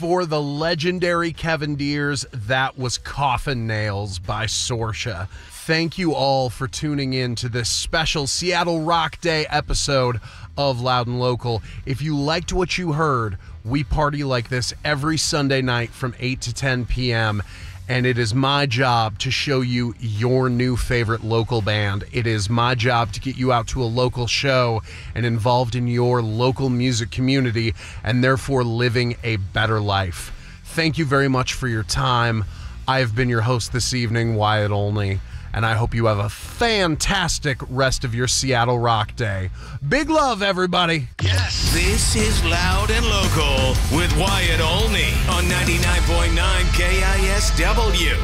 before the legendary Kevin Deers, that was Coffin Nails by Sorsha. Thank you all for tuning in to this special Seattle Rock Day episode of Loud and Local. If you liked what you heard, we party like this every Sunday night from 8 to 10 p.m., and it is my job to show you your new favorite local band. It is my job to get you out to a local show and involved in your local music community, and therefore living a better life. Thank you very much for your time. I have been your host this evening, Wyatt Olney, and I hope you have a fantastic rest of your Seattle Rock Day. Big love, everybody. Yes. This is Loud and Local with Wyatt Olney on 99.9 KISW.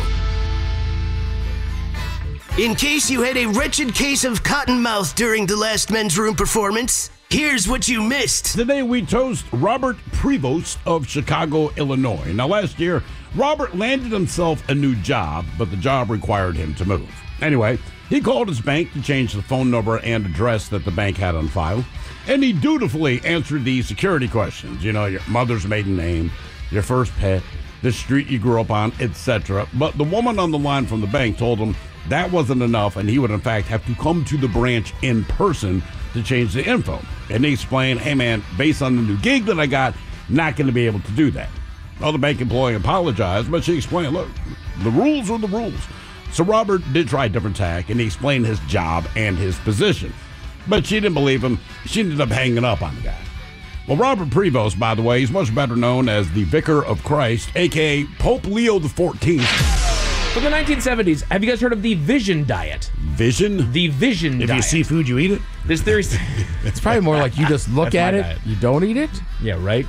In case you had a wretched case of cottonmouth during the last Men's Room performance, here's what you missed. Today we toast Robert Prevost of Chicago, Illinois. Now, last year, Robert landed himself a new job, but the job required him to move. Anyway, he called his bank to change the phone number and address that the bank had on file, and he dutifully answered the security questions. You know, your mother's maiden name, your first pet, the street you grew up on, etc. But the woman on the line from the bank told him that wasn't enough, and he would, in fact, have to come to the branch in person to change the info. And he explained, hey, man, based on the new gig that I got, not going to be able to do that. Well, the bank employee apologized, but she explained, look, the rules are the rules. So Robert did try a different tack, and he explained his job and his position. But she didn't believe him. She ended up hanging up on the guy. Well, Robert Prevost, by the way, is much better known as the Vicar of Christ, a.k.a. Pope Leo XIV. From the 1970s, have you guys heard of the Vision Diet? Vision? The Vision Diet. If you see food, you eat it? This theory... It's probably more like you just look at it, you don't eat it? Yeah, right.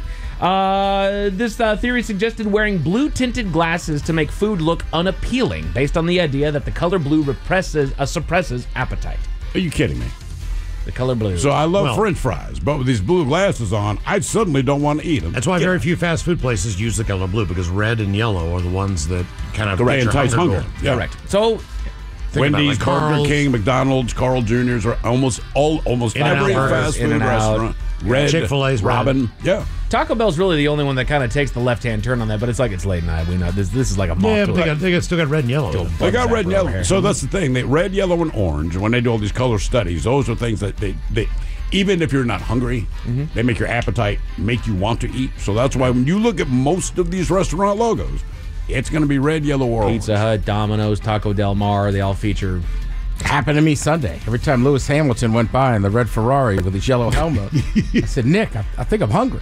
This theory suggested wearing blue-tinted glasses to make food look unappealing, based on the idea that the color blue suppresses appetite. Are you kidding me? The color blue. So I love French fries, but with these blue glasses on, I suddenly don't want to eat them. That's why very few fast food places use the color blue, because red and yellow are the ones that kind of entice hunger. Yeah. Correct. So... Wendy's, Burger King, McDonald's, Carl Jr.'s are almost every fast food restaurant. Red, Chick-fil-A's, Robin. Yeah. Taco Bell's really the only one that kind of takes the left-hand turn on that, but it's like it's late night. We know this is like a moth. Yeah, but they still got red and yellow. They got red and yellow. So that's the thing. They red, yellow, and orange. When they do all these color studies, those are things that they even if you're not hungry, they make your appetite, make you want to eat. So that's why when you look at most of these restaurant logos, it's going to be red, yellow, or orange. Pizza Hut, Domino's, Taco Del Mar, they all feature... Happened to me Sunday. Every time Lewis Hamilton went by in the red Ferrari with his yellow helmet, I said, Nick, I think I'm hungry.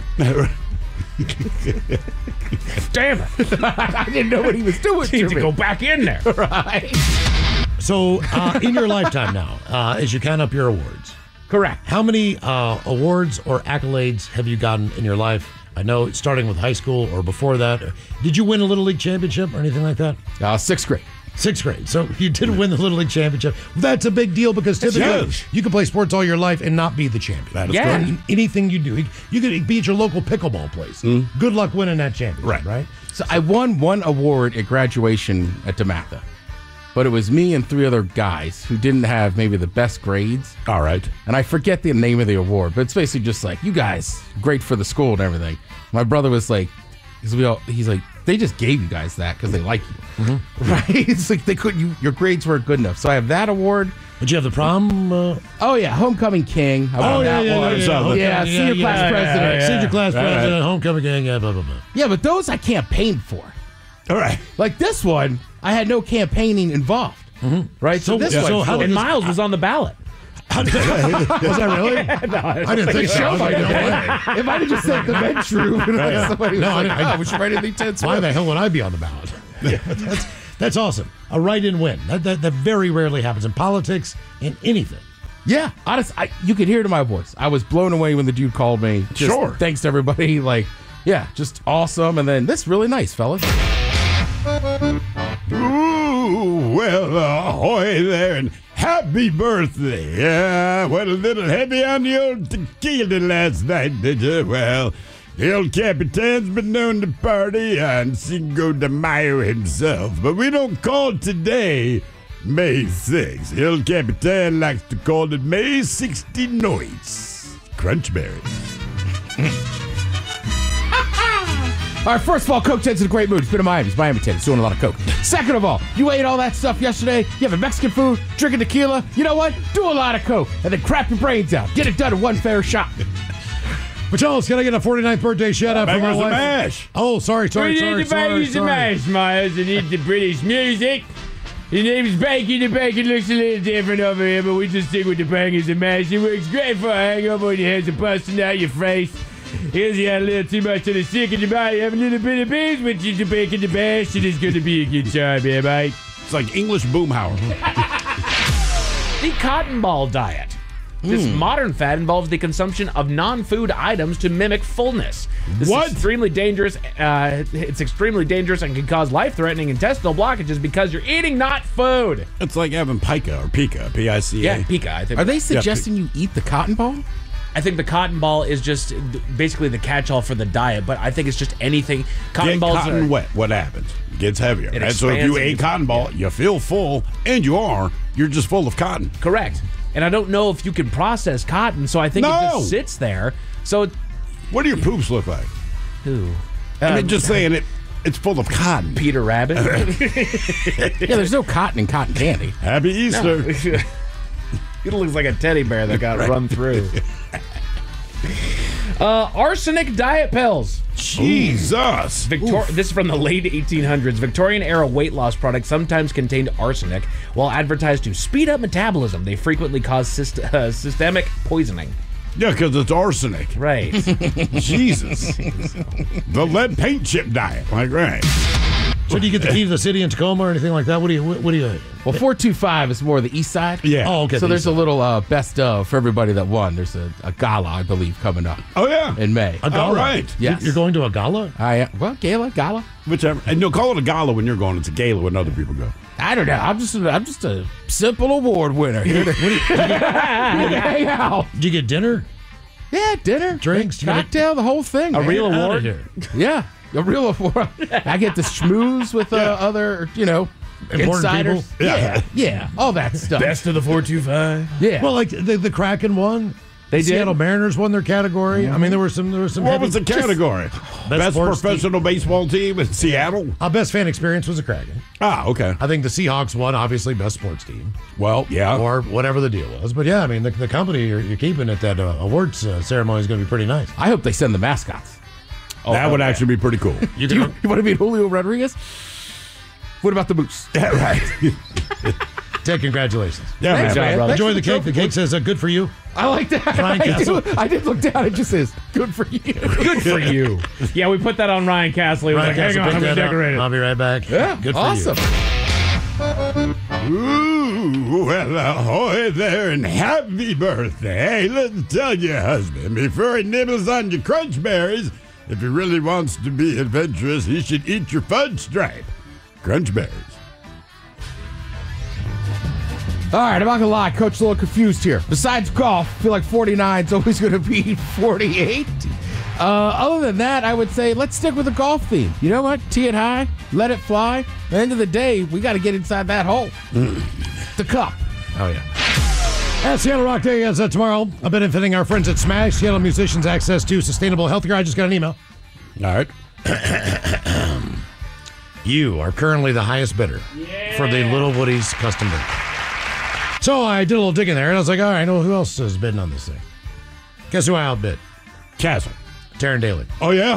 Damn it. I didn't know what he was doing Need to go back in there. Right. So, in your lifetime now, as you count up your awards. Correct. How many awards or accolades have you gotten in your life? I know, starting with high school or before that. Did you win a Little League championship or anything like that? Sixth grade. Sixth grade. So you did win the Little League championship. That's a big deal because typically you can play sports all your life and not be the champion. That is correct. Anything you do. You could be at your local pickleball place. Good luck winning that championship, right? So I won one award at graduation at DeMatha. But it was me and three other guys who didn't have maybe the best grades. All right. And I forget the name of the award, but it's basically just like, you guys, great for the school and everything. My brother was like, he's like, they just gave you guys that because they like you. Right? It's like your grades weren't good enough. So I have that award. Did you have the prom? Oh, yeah, Homecoming King. I won that one. Senior class president. Senior class president, Homecoming King, blah, blah, blah. Yeah, but those I campaigned for. All right. Like this one, I had no campaighning involved. Right? So this one. And Miles was on the ballot. Was that really? I didn't think so. If I had just said the bench room, somebody was like, we should write in the intense. Why the hell would I be on the ballot? That's awesome. A write-in win. That very rarely happens in politics, in anything. Yeah, honest. You could hear it in my voice. I was blown away when the dude called me. Just, thanks to everybody. Like, yeah, just awesome. And then this really nice, fellas. Ooh, well, ahoy there, and happy birthday. Yeah, went a little heavy on the old tequila last night, did you? Well, the old Capitan's been known to party on Cinco de Mayo himself, but we don't call today May 6th. The old Capitan likes to call it May 69. Crunchberry. All right, first of all, Coke Ted's in a great mood. He's been in Miami. He's Miami Ted. He's doing a lot of Coke. Second of all, you ate all that stuff yesterday. You having Mexican food, drinking tequila. You know what? Do a lot of Coke and then crap your brains out. Get it done in one fair shot. Charles, can I get a 49th birthday shout out for my wife? Mash. Oh, sorry. Myers and eat the British music. His name's Bacon. The bacon looks a little different over here, but we just stick with the bangers and mash. It works great for a hangover when your heads are busting out your face. Here's you had a little too much of the sick in your body. Have a little bit of beans with you, the bacon, the bash. It is going to be a good time here, mate. It's like English Boomhauer. The cotton ball diet. This modern fad involves the consumption of non-food items to mimic fullness. This What? is extremely dangerous. It's extremely dangerous and can cause life-threatening intestinal blockages because you're eating not food. It's like having pica or pica, P-I-C-A. Yeah, pica. I think. Are they suggesting you eat the cotton ball? I think the cotton ball is just basically the catch-all for the diet, but I think it's just anything. Cotton Get balls cotton are wet. What happens? It gets heavier. It And so if you expands ate and- cotton ball, you feel full, and you're just full of cotton. correct. And I don't know if you can process cotton, so I think it No. just sits there. So, What do your poops look like? who? I mean, just saying it's full of cotton. Peter Rabbit. Yeah, there's no cotton in cotton candy. Happy Easter. It looks like a teddy bear that got run through. Arsenic diet pills. Jesus. This is from the late 1800s. Victorian-era weight loss products sometimes contained arsenic. While advertised to speed up metabolism, they frequently cause systemic poisoning. Yeah, because it's arsenic. Right. Jesus. The lead paint chip diet. Like, right. So do you get the key to the city in Tacoma or anything like that? What do you? Well, 425 is more the east side. Yeah. Oh, okay. So there's a little best of for everybody that won. There's a gala, I believe, coming up Oh, yeah. in May. a gala. All right. Yes. You're going to a gala? Gala. Whichever. And you'll call it a gala when you're going. It's a gala when other people go. I don't know. I'm just a simple award winner here to hang out. Did you get dinner? Yeah, dinner, Drinks, cocktail, the whole thing. A man. real Outta award? here. Yeah, a real award. I get to schmooze with other, Important insiders. people. Yeah, all that stuff. Best of the 425. Yeah. Well, like the Kraken won. They did? Seattle Mariners won their category. I mean, there was some. What heavy- was the category? Best sports professional baseball team in Seattle? Best fan experience was the Kraken. Ah, okay. I think the Seahawks won, obviously, best sports team. Well, yeah. Or whatever the deal was. But yeah, I mean, the company you're keeping at that awards ceremony is going to be pretty nice. I hope they send the mascots. That would actually be pretty cool. You Do can, you want to meet Julio Rodriguez? What about the Moose? Yeah, right. Ted, congratulations. Yeah, Thanks, man. man. Thanks Enjoy for the cake. The cake says good for you. I like that. Ryan Castle. I did look down. It just says, good for you. Good for you. Yeah, we put that on Ryan Castle. He was Ryan like, hang Castle, on, pick I'm going to that up. decorate it. I'll be right back. Yeah, Good for awesome. you. Ooh, well, ahoy there and happy birthday. Let's tell your husband before he nibbles on your crunch berries, if he really wants to be adventurous, he should eat your fudge stripe. Crunch berries. All right, I'm not going to lie. Coach, a little confused here. Besides golf, I feel like 49 is always going to be 48. Other than that, I would say let's stick with the golf theme. You know what? Tee it high, let it fly. At the end of the day, we got to get inside that hole. The cup. Oh, yeah. At Seattle Rock Day is tomorrow. I've been benefiting our friends at Smash, Seattle musicians access to sustainable healthcare. I just got an email. All right. You are currently the highest bidder for the Little Woody's custom burger. So I did a little digging there, and I was like, all right, well, who else is bidding on this thing? Guess who I outbid? Castle. Taryn Daly. Oh, yeah?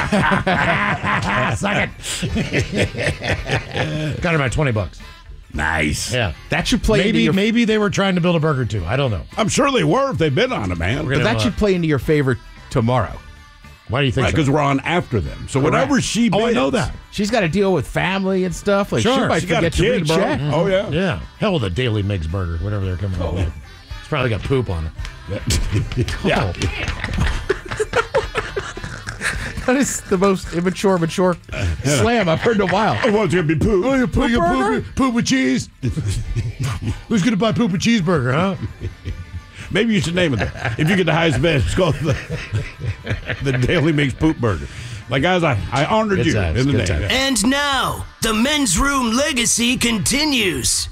Suck it. Got her by $20. Nice. Yeah. That should play into your Maybe they were trying to build a burger too. I don't know. I'm sure they were if they've been on it, man. We're But that should play into your favor tomorrow. Why do you think Right, so? because we're on after them. So whatever she bids. Oh, I know that. She's got to deal with family and stuff. Like, Sure. she might She got a forget to kid, bro. recheck. Oh, yeah. Yeah. Hell with a Daily Mix burger, whatever they're coming up with. It's probably got poop on it. Yeah. That is the most immature slam I've heard in a while. Oh, what's going to be poop? Oh, you poop with cheese? Who's going to buy poop with cheeseburger, huh? Maybe you should name it that. If you get the highest bid, it's called the Daily Makes Poop Burger. Like, guys, I honored Good you times, in the good name. times. And now, the men's room legacy continues.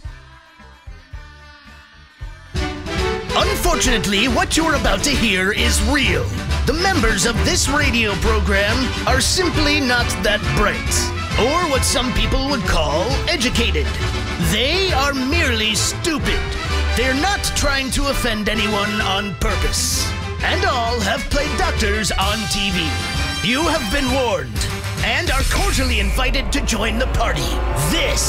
Unfortunately, what you're about to hear is real. The members of this radio program are simply not that bright, or what some people would call educated. They are merely stupid. They're not trying to offend anyone on purpose. And all have played doctors on TV. You have been warned and are cordially invited to join the party. This